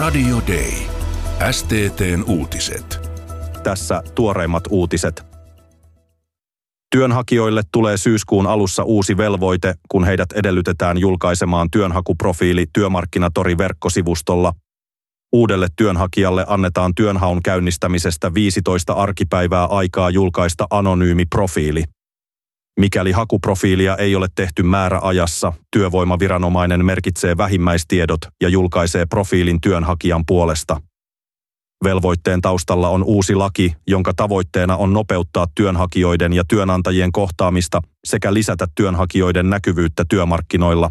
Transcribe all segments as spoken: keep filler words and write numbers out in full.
Radio Day. S T T:n uutiset. Tässä tuoreimmat uutiset. Työnhakijoille tulee syyskuun alussa uusi velvoite, kun heidät edellytetään julkaisemaan työnhakuprofiili Työmarkkinatori-verkkosivustolla. Uudelle työnhakijalle annetaan työnhaun käynnistämisestä viisitoista arkipäivää aikaa julkaista anonyymi profiili. Mikäli hakuprofiilia ei ole tehty määräajassa, työvoimaviranomainen merkitsee vähimmäistiedot ja julkaisee profiilin työnhakijan puolesta. Velvoitteen taustalla on uusi laki, jonka tavoitteena on nopeuttaa työnhakijoiden ja työnantajien kohtaamista sekä lisätä työnhakijoiden näkyvyyttä työmarkkinoilla.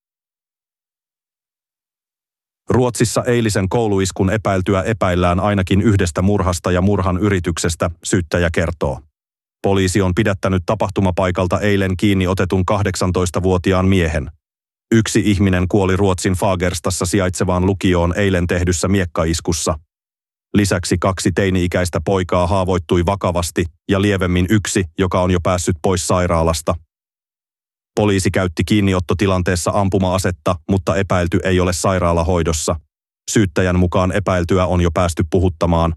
Ruotsissa eilisen kouluiskun epäiltyä epäillään ainakin yhdestä murhasta ja murhan yrityksestä, syyttäjä kertoo. Poliisi on pidättänyt tapahtumapaikalta eilen kiinni otetun kahdeksantoistavuotiaan miehen. Yksi ihminen kuoli Ruotsin Fagerstassa sijaitsevaan lukioon eilen tehdyssä miekkaiskussa. Lisäksi kaksi teini-ikäistä poikaa haavoittui vakavasti ja lievemmin yksi, joka on jo päässyt pois sairaalasta. Poliisi käytti kiinniottotilanteessa ampuma-asetta, mutta epäilty ei ole sairaalahoidossa. Syyttäjän mukaan epäiltyä on jo päästy puhuttamaan.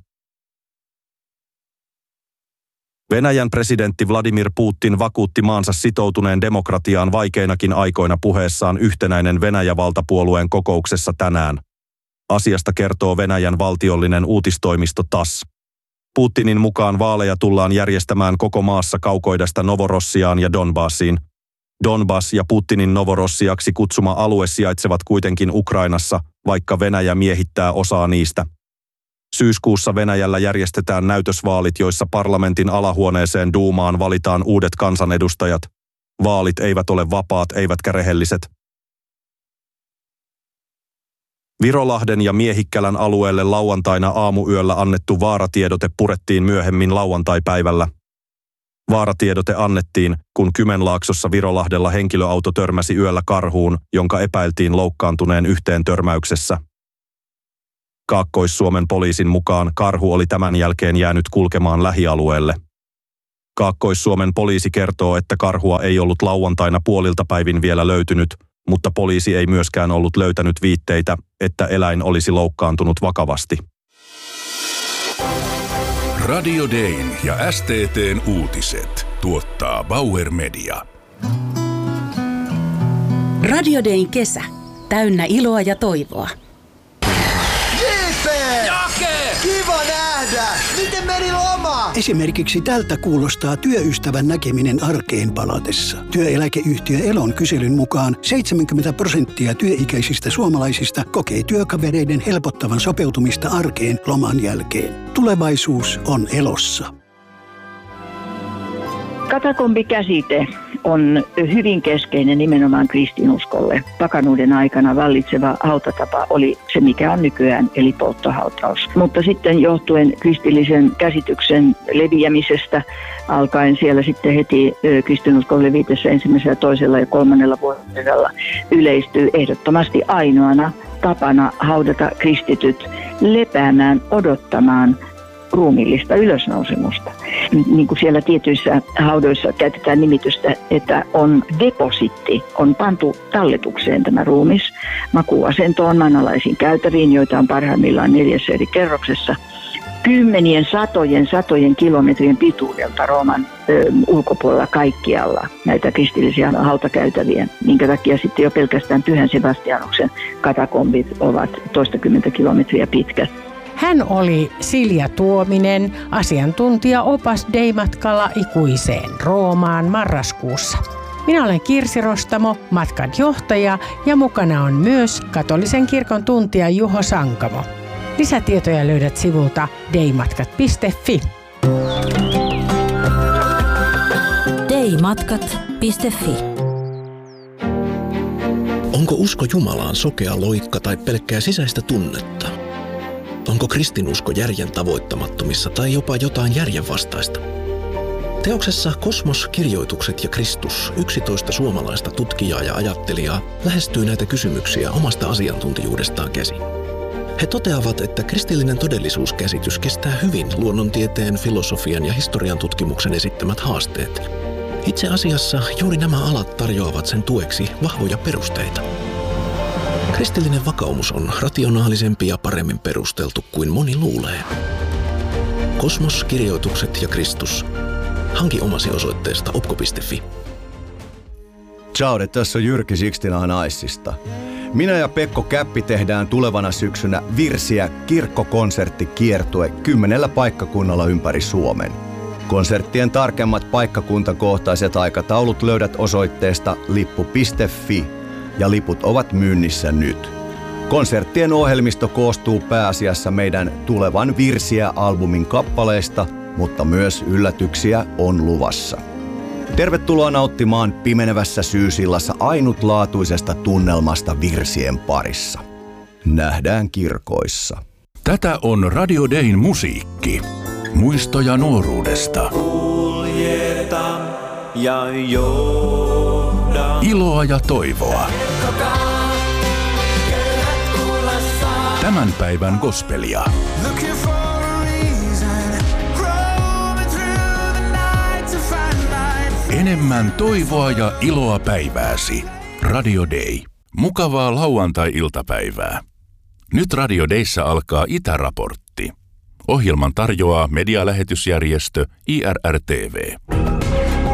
Venäjän presidentti Vladimir Putin vakuutti maansa sitoutuneen demokratiaan vaikeinakin aikoina puheessaan Yhtenäinen Venäjä-valtapuolueen kokouksessa tänään. Asiasta kertoo Venäjän valtiollinen uutistoimisto T A S S. Putinin mukaan vaaleja tullaan järjestämään koko maassa Kaukoidasta Novorossiaan ja Donbassiin. Donbass ja Putinin Novorossiaksi kutsuma alue sijaitsevat kuitenkin Ukrainassa, vaikka Venäjä miehittää osaa niistä. Syyskuussa Venäjällä järjestetään näytösvaalit, joissa parlamentin alahuoneeseen duumaan valitaan uudet kansanedustajat. Vaalit eivät ole vapaat eivätkä rehelliset. Virolahden ja Miehikkälän alueelle lauantaina aamuyöllä annettu vaaratiedote purettiin myöhemmin lauantaipäivällä. Vaaratiedote annettiin, kun Kymenlaaksossa Virolahdella henkilöauto törmäsi yöllä karhuun, jonka epäiltiin loukkaantuneen yhteen törmäyksessä. Kaakkois-Suomen poliisin mukaan karhu oli tämän jälkeen jäänyt kulkemaan lähialueelle. Kaakkois-Suomen poliisi kertoo, että karhua ei ollut lauantaina puolilta päivin vielä löytynyt, mutta poliisi ei myöskään ollut löytänyt viitteitä, että eläin olisi loukkaantunut vakavasti. Radio Dayn ja S T T:n uutiset tuottaa Bauer Media. Radio Dayn kesä. Täynnä iloa ja toivoa. Jake! Kiva nähdä! Miten meni loma? Esimerkiksi tältä kuulostaa työystävän näkeminen arkeen palatessa. Työeläkeyhtiö Elon kyselyn mukaan seitsemänkymmentä prosenttia työikäisistä suomalaisista kokee työkavereiden helpottavan sopeutumista arkeen loman jälkeen. Tulevaisuus on Elossa. Katakombikäsite on hyvin keskeinen nimenomaan kristinuskolle. Pakanuuden aikana vallitseva hautatapa oli se, mikä on nykyään, eli polttohautaus. Mutta sitten johtuen kristillisen käsityksen leviämisestä alkaen siellä sitten heti kristinuskon levitessä ensimmäisellä, toisella ja kolmannella vuodella yleistyy ehdottomasti ainoana tapana haudata kristityt lepäämään, odottamaan ruumiillista ylösnousemusta. Niin kuin siellä tietyissä haudoissa käytetään nimitystä, että on depositti, on pantu talletukseen tämä ruumis makuuasentoon, manalaisiin käytäviin, joita on parhaimmillaan neljässä eri kerroksessa, kymmenien, satojen, satojen kilometrien pituudelta Rooman ö, ulkopuolella kaikkialla näitä kristillisiä hautakäytäviä, minkä takia sitten jo pelkästään Pyhän Sebastianuksen katakombit ovat toistakymmentä kilometriä pitkät. Hän oli Silja Tuominen, asiantuntija opas Day-matkalla ikuiseen Roomaan marraskuussa. Minä olen Kirsi Rostamo, matkan johtaja, ja mukana on myös katolisen kirkon tuntija Juho Sankamo. Lisätietoja löydät sivulta daymatkat piste fi. daymatkat piste fi. Onko usko Jumalaan sokea loikka tai pelkkää sisäistä tunnetta? Onko kristinusko järjen tavoittamattomissa tai jopa jotain järjenvastaista? Teoksessa Kosmos, kirjoitukset ja Kristus yksitoista suomalaista tutkijaa ja ajattelijaa lähestyy näitä kysymyksiä omasta asiantuntijuudestaan käsin. He toteavat, että kristillinen todellisuuskäsitys kestää hyvin luonnontieteen, filosofian ja historian tutkimuksen esittämät haasteet. Itse asiassa juuri nämä alat tarjoavat sen tueksi vahvoja perusteita. Kristillinen vakaumus on rationaalisempi ja paremmin perusteltu kuin moni luulee. Kosmos, kirjoitukset ja Kristus. Hanki omasi osoitteesta opko piste fi. Ciao, tässä on Jyrki Sixtina Naissista. Minä ja Pekko Käppi tehdään tulevana syksynä Virsiä kirkkokonserttikiertue kymmenellä paikkakunnalla ympäri Suomen. Konserttien tarkemmat paikkakuntakohtaiset aikataulut löydät osoitteesta lippu piste fi ja liput ovat myynnissä nyt. Konserttien ohjelmisto koostuu pääasiassa meidän tulevan Virsiä-albumin kappaleista, mutta myös yllätyksiä on luvassa. Tervetuloa nauttimaan pimenevässä syysillassa ainutlaatuisesta tunnelmasta virsien parissa. Nähdään kirkoissa. Tätä on Radio Dayn musiikki. Muistoja nuoruudesta. Kuljeta ja johda. Iloa ja toivoa. Tämän päivän gospelia. Enemmän toivoa ja iloa päivääsi. Radio Day. Mukavaa lauantai-iltapäivää. Nyt Radio Dayssä alkaa Itäraportti. Ohjelman tarjoaa medialähetysjärjestö I R R T V.